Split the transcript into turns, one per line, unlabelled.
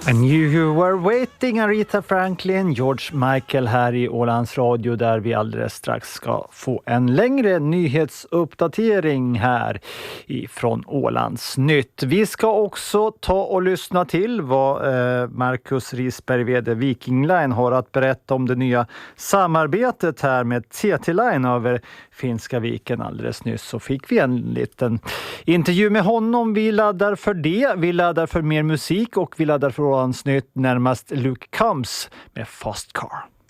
I knew you were waiting, Aretha Franklin, George Michael här i Ålands Radio, där vi alldeles strax ska få en längre nyhetsuppdatering här ifrån Ålands Nytt. Vi ska också ta och lyssna till vad Marcus Risberg, VD Viking Line, har att berätta om det nya samarbetet här med TT Line över Finska viken. Alldeles nyss så fick vi en liten intervju med honom. Vi laddar för det, vi laddar för mer musik och vi laddar för Ålands Nytt, närmast Luke Combs med Fast Car.